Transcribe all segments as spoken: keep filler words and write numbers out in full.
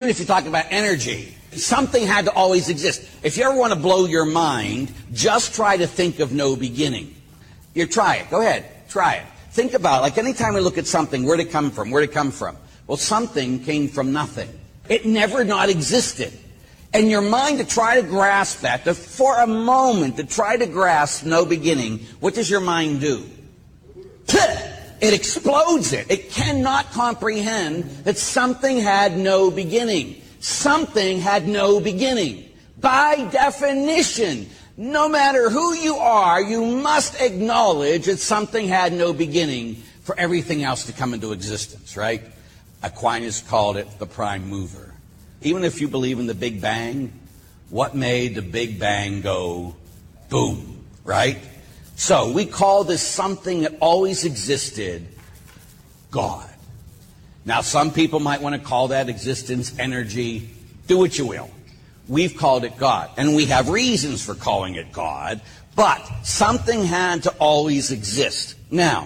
if you talk about energy, something had to always exist. If you ever want to blow your mind, just try to think of no beginning. You try it. Go ahead. Try it. Think about it. Like anytime we look at something, where'd it come from? Where'd it come from? Well, something came from nothing. It never not existed. And your mind, to try to grasp that, to, for a moment, to try to grasp no beginning, what does your mind do? It explodes it. It cannot comprehend that something had no beginning. Something had no beginning. By definition, no matter who you are, you must acknowledge that something had no beginning for everything else to come into existence, right? Aquinas called it the prime mover. Even if you believe in the Big Bang, what made the Big Bang go boom, right? So we call this something that always existed God. Now, some people might want to call that existence energy. Do what you will. We've called it God, and we have reasons for calling it God, but something had to always exist. Now,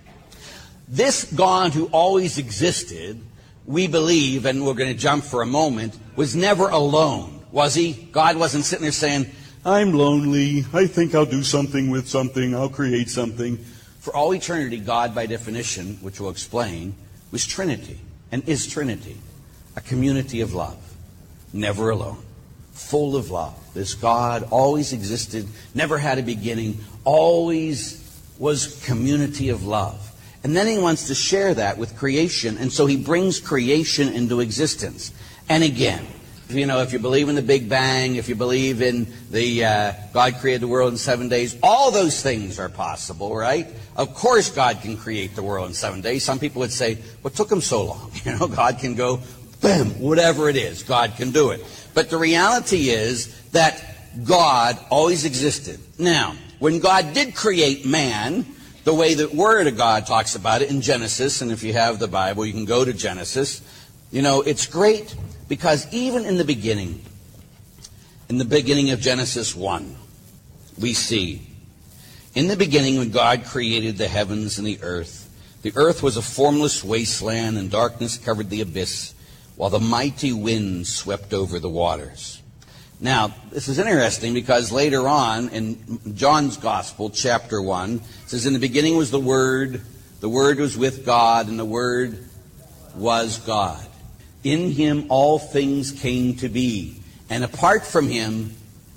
this God who always existed, we believe, and we're going to jump for a moment, was never alone, was he? God wasn't sitting there saying, I'm lonely, I think I'll do something with something, I'll create something. For all eternity, God, by definition, which we'll explain, was Trinity, and is Trinity, a community of love, never alone, full of love. This God always existed, never had a beginning, always was community of love. And then he wants to share that with creation, and so he brings creation into existence. And again, you know, if you believe in the Big Bang, if you believe in the uh, God created the world in seven days, all those things are possible, right? Of course God can create the world in seven days. Some people would say, what took him so long? You know, God can go, bam, whatever it is, God can do it. But the reality is that God always existed. Now, when God did create man, the way the Word of God talks about it in Genesis, and if you have the Bible, you can go to Genesis. You know, it's great because even in the beginning, in the beginning of Genesis one, we see, in the beginning when God created the heavens and the earth, the earth was a formless wasteland and darkness covered the abyss, while the mighty winds swept over the waters. Now, this is interesting because later on in John's Gospel, chapter one, it says, in the beginning was the Word, the Word was with God, and the Word was God. In him all things came to be, and apart from him,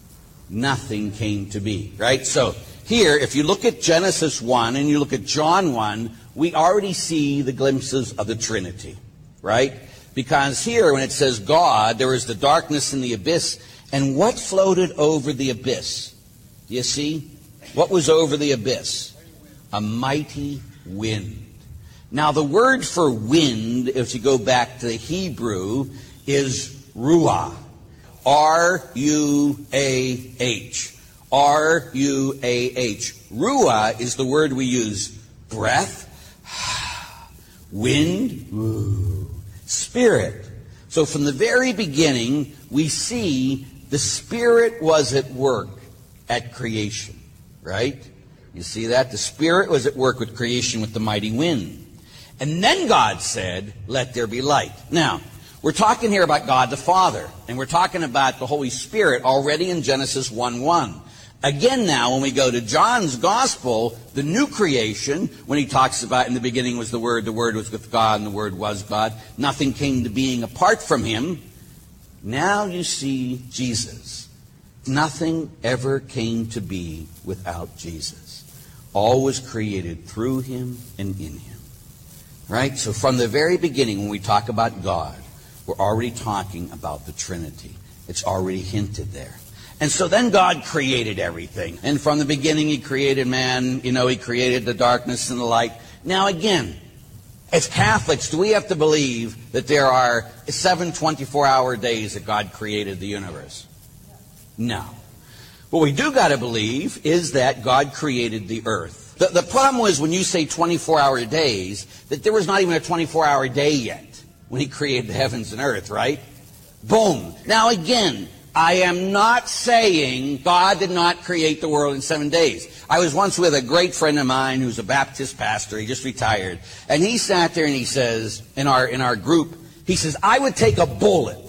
nothing came to be. Right? So here, if you look at Genesis one and you look at John one, we already see the glimpses of the Trinity. Right? Because here, when it says God, there is the darkness and the abyss. And what floated over the abyss? Do you see? What was over the abyss? A mighty wind. Now, the word for wind, if you go back to the Hebrew, is ruah. R U A H. R U A H. Ruah is the word we use. Breath, wind, spirit. So from the very beginning, we see the Spirit was at work at creation, right? You see that? The Spirit was at work with creation with the mighty wind. And then God said, let there be light. Now, we're talking here about God the Father, and we're talking about the Holy Spirit already in Genesis one one. Again now, when we go to John's Gospel, the new creation, when he talks about in the beginning was the Word, the Word was with God, and the Word was God, nothing came to being apart from him. Now you see Jesus. Nothing ever came to be without Jesus. All was created through him and in him. Right? So from the very beginning, when we talk about God, we're already talking about the Trinity. It's already hinted there. And so then God created everything. And from the beginning, he created man. You know, he created the darkness and the light. Now again, as Catholics, do we have to believe that there are seven twenty-four hour days that God created the universe? No. What we do got to believe is that God created the earth. The, the problem was when you say twenty-four hour days, that there was not even a twenty-four hour day yet when he created the heavens and earth, right? Boom. Now again, I am not saying God did not create the world in seven days. I was once with a great friend of mine who's a Baptist pastor. He just retired. And he sat there and he says, in our, in our group, he says, I would take a bullet